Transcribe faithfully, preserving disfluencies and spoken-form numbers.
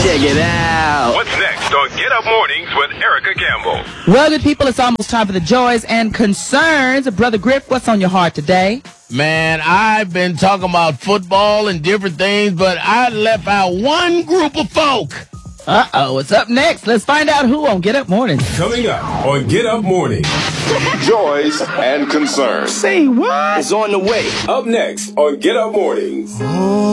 Check it out. What's next on Get Up Mornings with Erica Campbell? Well, good people, it's almost time for the joys and concerns. Brother Griff, what's on your heart today? Man, I've been talking about football and different things, but I left out one group of folk. Uh-oh, what's up next? Let's find out who on Get Up Mornings. Coming up on Get Up Mornings. Joys and concerns. Say what? Is on the way. Up next on Get Up Mornings.